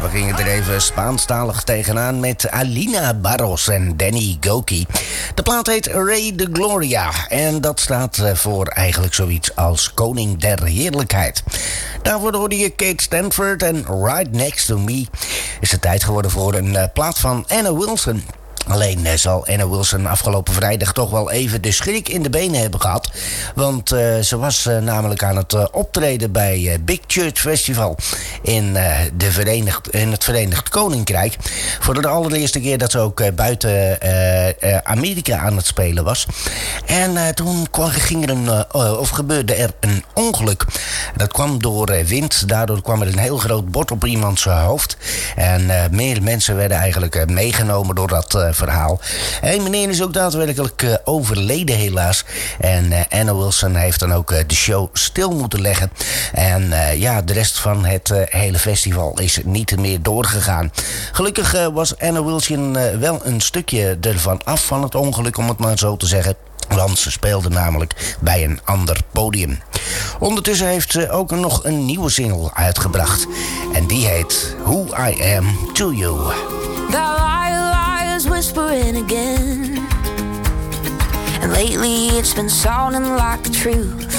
we gingen er even Spaanstalig tegenaan met Alina Barros en Danny Gokey. De plaat heet Rey de Gloria en dat staat voor eigenlijk zoiets als Koning der Heerlijkheid. Daarvoor hoorde je Kate Stanford en Right Next to Me. Is het tijd geworden voor een plaat van Anna Wilson. Alleen zal Anna Wilson afgelopen vrijdag toch wel even de schrik in de benen hebben gehad. Want ze was namelijk aan het optreden bij Big Church Festival in het Verenigd Koninkrijk. Voor de allereerste keer dat ze ook buiten Amerika aan het spelen was. En toen gebeurde er een ongeluk. Dat kwam door wind. Daardoor kwam er een heel groot bord op iemands hoofd. En meer mensen werden eigenlijk meegenomen door dat verhaal. Een meneer is ook daadwerkelijk overleden helaas. En Anna Wilson heeft dan ook de show stil moeten leggen. En de rest van het hele festival is niet meer doorgegaan. Gelukkig was Anna Wilson wel een stukje ervan af van het ongeluk, om het maar zo te zeggen. Want ze speelde namelijk bij een ander podium. Ondertussen heeft ze ook nog een nieuwe single uitgebracht. En die heet Who I Am To You. Whispering again, and lately it's been sounding like the truth.